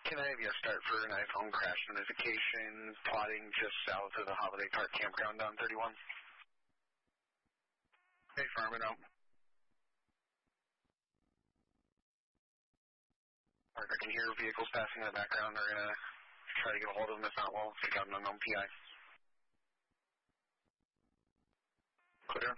Can I have you start for an iPhone crash notification plotting just south of the Holiday Park campground on 31? Hey, Farman out. I can hear vehicles passing in the background. They're going to try to get a hold of them. If not, we'll take out an unknown PI. Clear.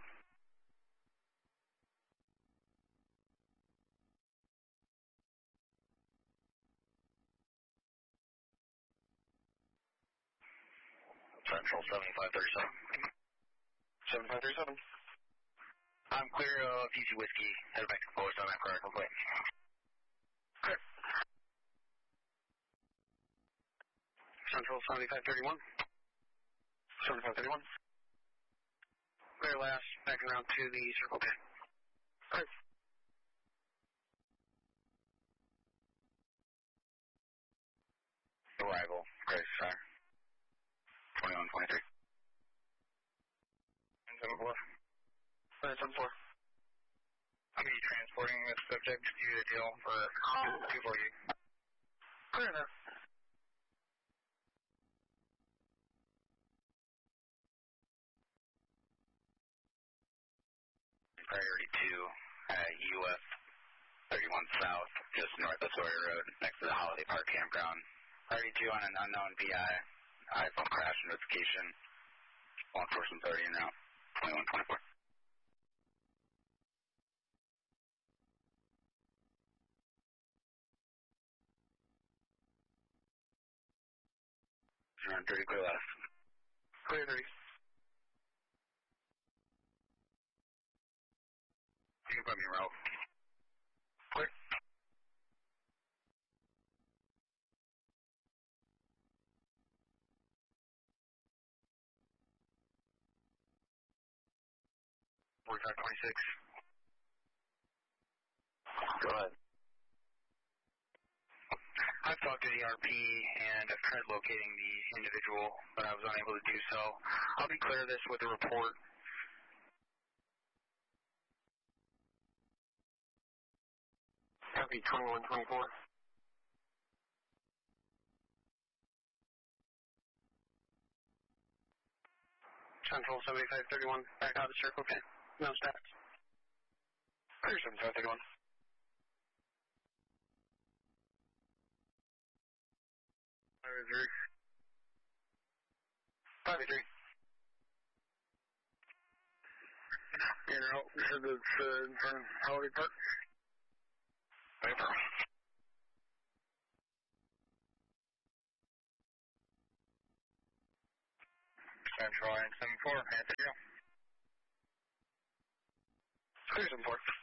Central 7537. 7537. I'm clear of Easy Whiskey. Head back to the post on that car complaint. Clear. Central 7531. 7531. Clear last, back around to the Circle K. Clear. Arrival, Grace, sir. 2123. 74. 74. I'm going to be transporting this subject to the deal for 240. Clear enough. Priority 2 at UF 31 South, just north of Sawyer Road, next to the Holiday Park campground. Priority 2 on an unknown PI, iPhone crash notification, law enforcement 30 en route, 2124. Around 30, clear left. Clear 30. You can put me in route. Clear. We're 26. Go ahead. I've talked to the RP and I've tried locating the individual, but I was unable to do so. I'll be clear of this with a report. Copy 2124. Central 7531, back out of the Circle K. No stats. Clear 7531. 583. In route, you said that's in front of Holiday Park? Paper. Central 974, Anthony. Clear 74.